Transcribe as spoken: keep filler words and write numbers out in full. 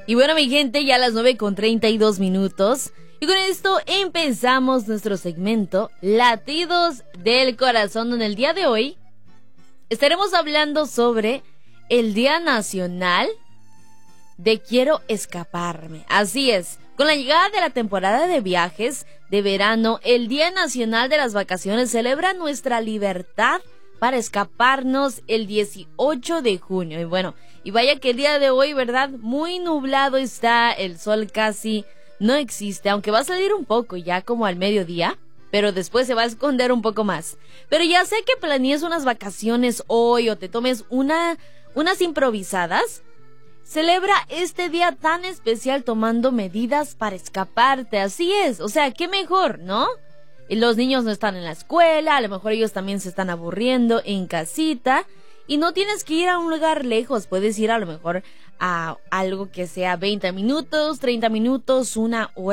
Y bueno, mi gente, ya a las nueve con treinta y dos minutos. Y con esto empezamos nuestro segmento Latidos del Corazón, donde el día de hoy estaremos hablando sobre el Día Nacional de Quiero Escaparme. Así es, con la llegada de la temporada de viajes de verano, el Día Nacional de las Vacaciones celebra nuestra libertad para escaparnos el dieciocho de junio. Y bueno, y vaya que el día de hoy, ¿verdad? Muy nublado está, el sol casi no existe, aunque va a salir un poco ya como al mediodía, pero después se va a esconder un poco más. Pero ya sé que planees unas vacaciones hoy o te tomes una, unas improvisadas. Celebra este día tan especial tomando medidas para escaparte, así es, o sea, qué mejor, ¿no? Y los niños no están en la escuela, a lo mejor ellos también se están aburriendo en casita y no tienes que ir a un lugar lejos, puedes ir a lo mejor a algo que sea veinte minutos, treinta minutos, una hora.